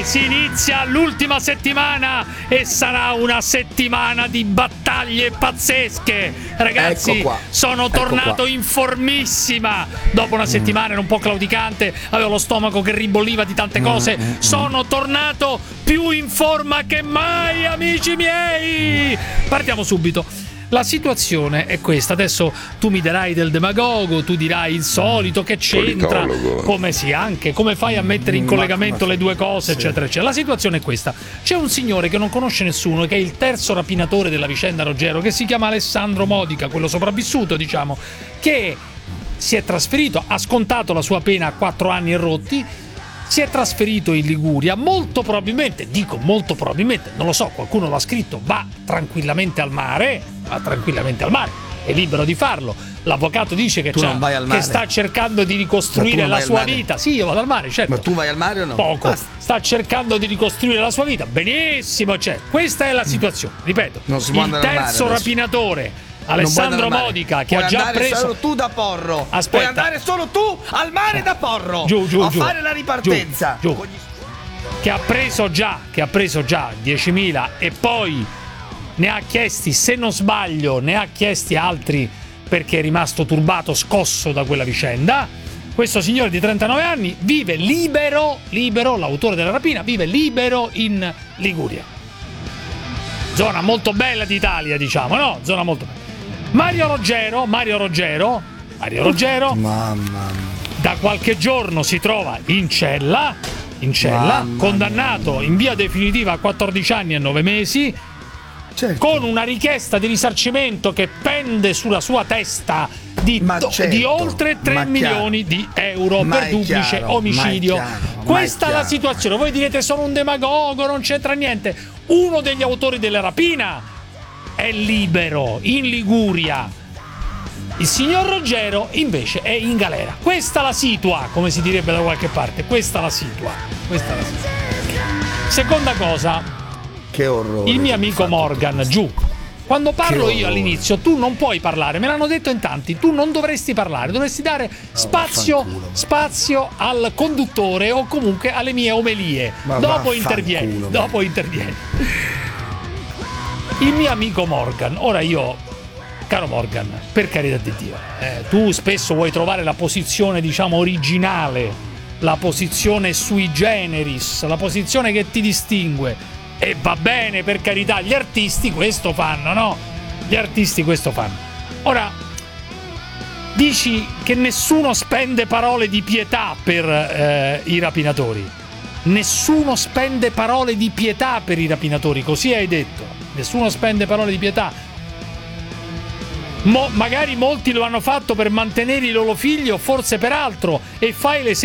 si inizia l'ultima settimana e sarà una settimana di battaglie pazzesche. Ragazzi, sono tornato in formissima. Dopo una settimana era un po' claudicante, avevo lo stomaco che ribolliva di tante cose. Sono tornato più in forma che mai, amici miei. Partiamo subito. La situazione è questa. Adesso tu mi darai del demagogo, tu dirai il solito, che c'entra, come fai a mettere in collegamento le due cose, eccetera eccetera. La situazione è questa: c'è un signore che non conosce nessuno, che è il terzo rapinatore della vicenda Ruggero, che si chiama Alessandro Modica, quello sopravvissuto, diciamo, che si è trasferito, ha scontato la sua pena a 4 anni e rotti, si è trasferito in Liguria, molto probabilmente, non lo so, qualcuno l'ha scritto, va tranquillamente al mare, è libero di farlo. L'avvocato dice che sta cercando di ricostruire la sua vita. Sì, io vado al mare, certo. Ma tu vai al mare o no? Poco. Basta. Sta cercando di ricostruire la sua vita. Benissimo, questa è la situazione. Ripeto, il terzo rapinatore Alessandro Modica, che ha già preso. Solo tu da Porro. Aspetta. Puoi andare solo tu al mare da Porro. Giù. Fare la ripartenza. Giù. Che ha preso già 10.000 e poi ne ha chiesti, se non sbaglio, altri perché è rimasto turbato, scosso da quella vicenda. Questo signore di 39 anni vive libero, l'autore della rapina, vive libero in Liguria. Zona molto bella d'Italia, diciamo, no? Zona molto bella. Mario Ruggero, mamma mia, da qualche giorno si trova in cella, condannato in via definitiva a 14 anni e 9 mesi, con una richiesta di risarcimento che pende sulla sua testa di oltre 3 milioni di euro per duplice omicidio. Questa è la situazione. Voi direte: sono un demagogo, non c'entra niente. Uno degli autori della rapina è libero in Liguria. Il signor Ruggero invece è in galera. Questa la situa, come si direbbe da qualche parte. Questa la situa. Seconda cosa, che orrore. Il mio amico Morgan, giù. Quando parlo io all'inizio, tu non puoi parlare, me l'hanno detto in tanti, tu non dovresti parlare, dovresti dare spazio al conduttore o comunque alle mie omelie. Dopo intervieni. Il mio amico Morgan, ora io, caro Morgan, per carità di Dio, tu spesso vuoi trovare la posizione, diciamo, originale, la posizione sui generis, la posizione che ti distingue. E va bene, per carità, gli artisti questo fanno, no? Ora, dici che nessuno spende parole di pietà per i rapinatori. Nessuno spende parole di pietà per i rapinatori, così hai detto. Nessuno spende parole di pietà. Magari molti lo hanno fatto per mantenere i loro figli o forse per altro, e fai l'esempio